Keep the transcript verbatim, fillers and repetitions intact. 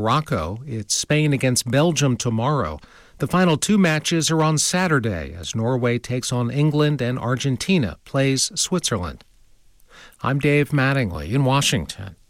Morocco. It's Spain against Belgium tomorrow. The final two matches are on Saturday as Norway takes on England and Argentina plays Switzerland. I'm Dave Mattingly in Washington.